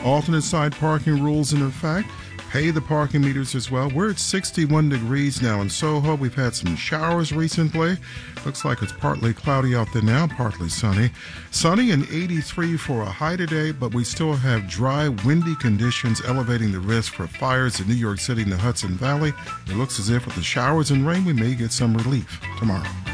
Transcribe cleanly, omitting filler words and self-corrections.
Alternate side parking rules in effect. Pay the parking meters as well. We're at 61 degrees now in Soho. We've had some showers recently. Looks like it's partly cloudy out there now, partly sunny. Sunny and 83 for a high today, but we still have dry, windy conditions elevating the risk for fires in New York City and the Hudson Valley. It looks as if with the showers and rain, we may get some relief tomorrow.